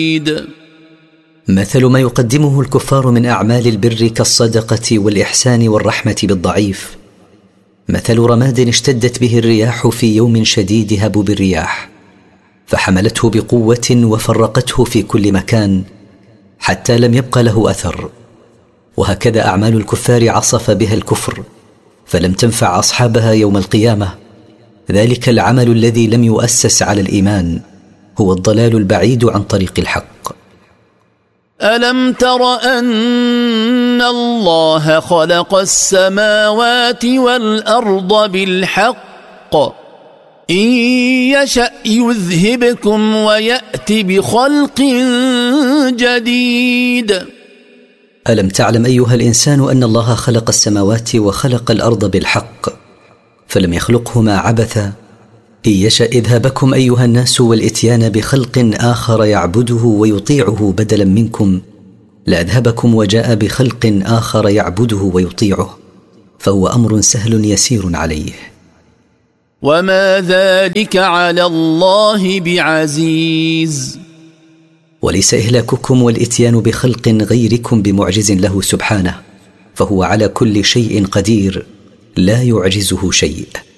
مثل ما يقدمه الكفار من أعمال البر كالصدقة والإحسان والرحمة بالضعيف مثل رماد اشتدت به الرياح في يوم شديد هبوب الرياح فحملته بقوة وفرقته في كل مكان حتى لم يبق له أثر. وهكذا أعمال الكفار عصف بها الكفر فلم تنفع أصحابها يوم القيامة. ذلك العمل الذي لم يؤسس على الإيمان هو الضلال البعيد عن طريق الحق. ألم تر أن الله خلق السماوات والأرض بالحق إن يشأ يذهبكم ويأت بخلق جديد. ألم تعلم أيها الإنسان أن الله خلق السماوات وخلق الأرض بالحق فلم يخلقهما عبثا؟ إن يشأ إذهابكم أيها الناس والإتيان بخلق آخر يعبده ويطيعه بدلا منكم لأذهبكم وجاء بخلق آخر يعبده ويطيعه فهو أمر سهل يسير عليه. وما ذلك على الله بعزيز. وليس إهلاككم والإتيان بخلق غيركم بمعجز له سبحانه فهو على كل شيء قدير لا يعجزه شيء.